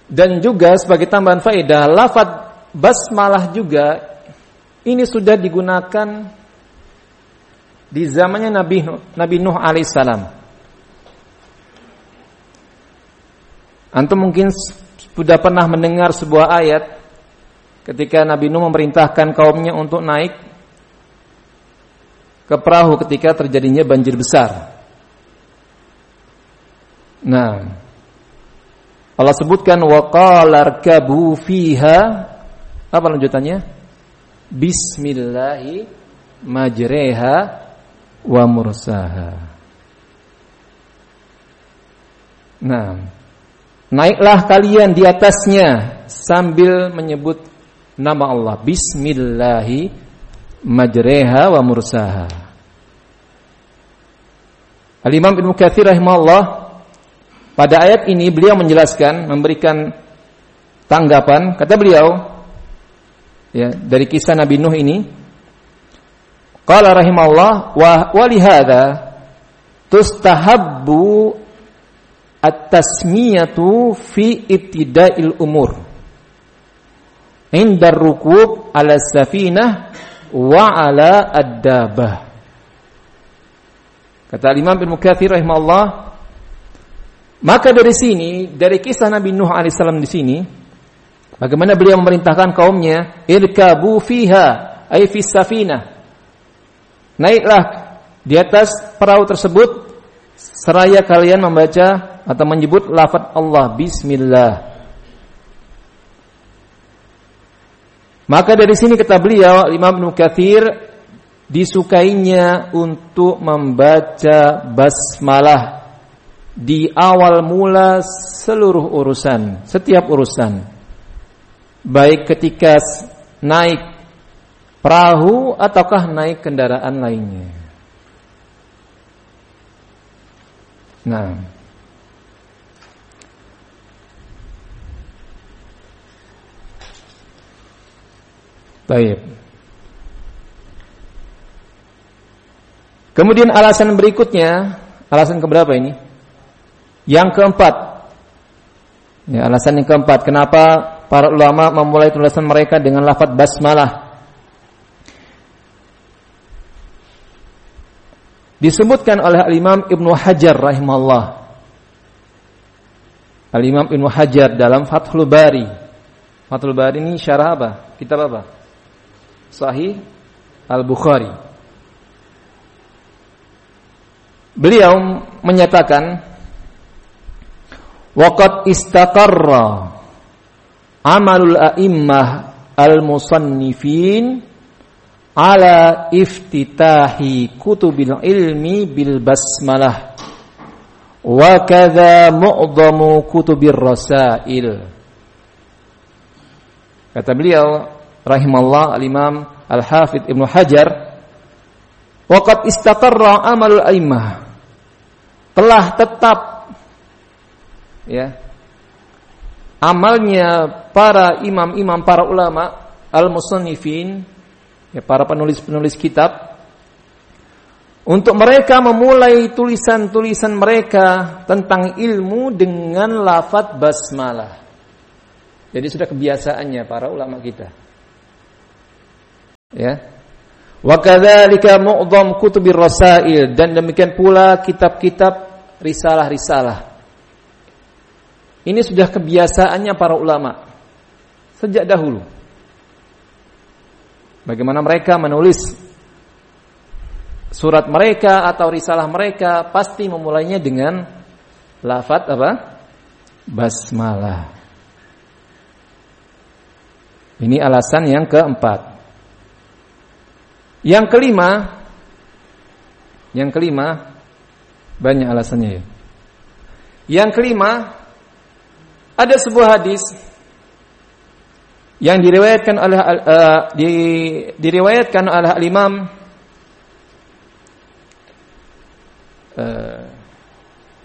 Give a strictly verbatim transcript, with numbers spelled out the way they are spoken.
Dan juga sebagai tambahan faedah, lafaz basmalah juga ini sudah digunakan di zamannya Nabi Nuh, Nabi Nuh alaihissalam. Antum mungkin sudah pernah mendengar sebuah ayat ketika Nabi Nuh memerintahkan kaumnya untuk naik ke perahu ketika terjadinya banjir besar. Nah, Allah sebutkan wa qala arkabu fiha, apa lanjutannya? Bismillahi majreha wa mursaha. Nah, naiklah kalian di atasnya sambil menyebut nama Allah. Bismillahi majreha wa mursaha. Al-Imam Ibnu Katsir rahimahullah pada ayat ini beliau menjelaskan, memberikan tanggapan. Kata beliau, ya, dari kisah Nabi Nuh ini, qala rahimahullah wa walihada tustahabbu at-tasmiyatu fi ibtida'il umur inda rukub ala safinah wa ala ad-dabah. Kata Imam Ibnu Katsir rahimahullah, maka dari sini, dari kisah Nabi Nuh alaihissalam di sini, bagaimana beliau memerintahkan kaumnya, irkabu fiha, ay fis safinah. Naiklah di atas perahu tersebut seraya kalian membaca atau menyebut lafaz Allah, bismillah. Maka dari sini kata beliau, Imam Ibnu Katsir, disukainya untuk membaca basmalah di awal mula seluruh urusan, setiap urusan, baik ketika naik perahu ataukah naik kendaraan lainnya. Nah, baik. Kemudian alasan berikutnya, alasan keberapa ini? Yang keempat, ya, alasan yang keempat, kenapa para ulama memulai tulisan mereka dengan lafaz basmalah? Disebutkan oleh Al-Imam Ibnu Hajar rahimahullah. Al-Imam Ibnu Hajar dalam Fathul Bari. Fathul Bari ini syarah apa? Kitab apa? Sahih Al-Bukhari. Beliau menyatakan, waqad istaqarra amalul a'immah al-musannifin ala iftitahi kutubil ilmi bil basmalah wa kadza mu'dhamu kutubir rasail. Kata beliau rahimallahu al-Imam Al-Hafidz Ibnu Hajar, waqad istaqarra amalul a'immah, telah tetap, ya, amalnya para imam-imam, para ulama al-musannifin, ya, para penulis-penulis kitab, untuk mereka memulai tulisan-tulisan mereka tentang ilmu dengan lafaz basmalah. Jadi sudah kebiasaannya para ulama kita, ya. Wa kadzalika mu'dham kutubir rasail, dan demikian pula kitab-kitab risalah-risalah. Ini sudah kebiasaannya para ulama sejak dahulu. Bagaimana mereka menulis surat mereka atau risalah mereka, pasti memulainya dengan lafaz apa? Basmalah. Ini alasan yang keempat. Yang kelima, yang kelima banyak alasannya, ya. Yang kelima, ada sebuah hadis yang diriwayatkan oleh uh, di, diriwayatkan oleh Al-Imam uh,